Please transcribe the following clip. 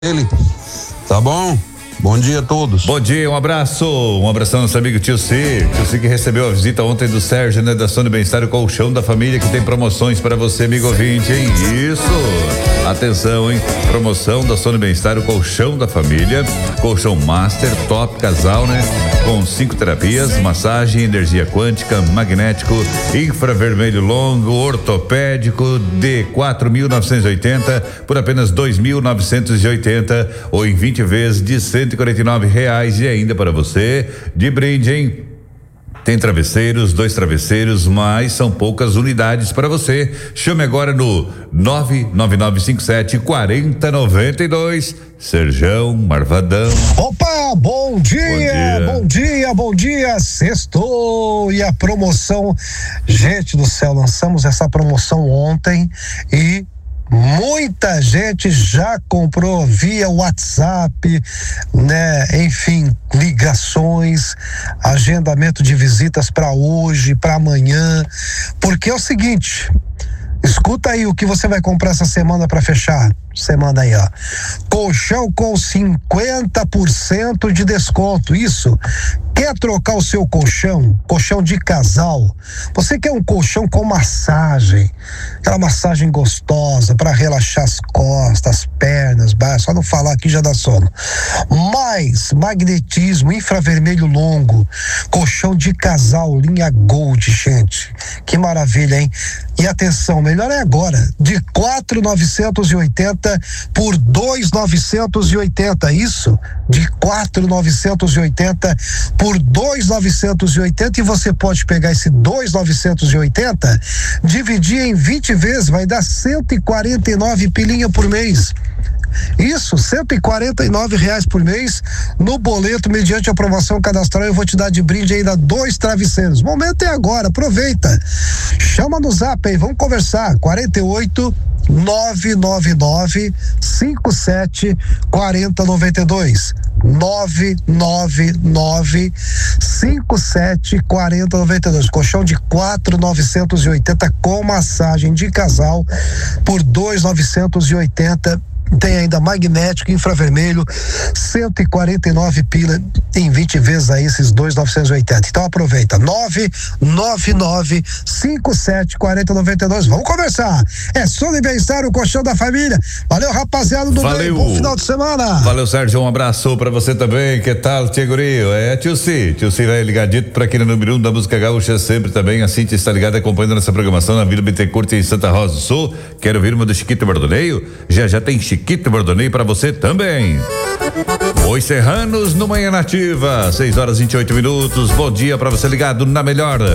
ele. Tá bom? Bom dia a todos. Bom dia, um abraço. Um abração ao nosso amigo Tio C. Tio C que recebeu a visita ontem do Sérgio, né? Da Sônia Bem-Estar, o colchão da família, que tem promoções para você, amigo ouvinte, hein? Isso. Atenção, hein? Promoção da Sônia Bem-Estar, o colchão da família. Colchão Master, top casal, né? Com 5 terapias, massagem, energia quântica, magnético, infravermelho longo, ortopédico, de 4.980 por apenas 2.980 ou em 20 vezes de R$149 e ainda para você de brinde, hein? Tem travesseiros, 2 travesseiros, mas são poucas unidades para você. Chame agora no 99957-4092. Serjão Marvadão. Opa, bom dia. Sextou e a promoção, gente do céu, lançamos essa promoção ontem e muita gente já comprou via WhatsApp, né? Enfim, ligações, agendamento de visitas para hoje, para amanhã, porque é o seguinte, escuta aí o que você vai comprar essa semana para fechar. Semana aí, ó. Colchão com 50% de desconto. Isso. Quer trocar o seu colchão? Colchão de casal. Você quer um colchão com massagem? Aquela massagem gostosa para relaxar as costas, as pernas, só não falar aqui já dá sono. Mais magnetismo, infravermelho longo, colchão de casal, linha Gold, gente. Que maravilha, hein? E atenção, melhor é agora, de 4.980 por 2.980, isso, de 4.980 por 2.980, e você pode pegar esse 2.980, dividir em 20 vezes, vai dar 149 pilinha por mês. Isso, R$149 por mês no boleto, mediante a aprovação cadastral. Eu vou te dar de brinde ainda 2 travesseiros. O momento é agora, aproveita. Chama no zap aí, vamos conversar. 48 999 57 4092 999 57 4092. Colchão de 4.980 com massagem de casal por 2.980. Tem ainda magnético, infravermelho, 149 pila em 20 vezes aí, esses 2.980. Então aproveita, 999 57 4092. Vamos conversar. É Sônia Bem-Estar, o colchão da família. Valeu, rapaziada do Valeu. Bom final de semana. Valeu, Sérgio, um abraço pra você também. Que tal, Tia Gurio? É Tio C vai ligadito pra aqui no número 1 da música gaúcha sempre também. A Cintia está ligada acompanhando nossa programação na Vila Bittencourt em Santa Rosa do Sul. Quero ouvir uma do Chiquito Bordoneio? Já tem Chiquito Bordoneio pra você também. Os Serranos no Manhã Nativa, 6 horas e 28 minutos. Bom dia pra você ligado na melhor.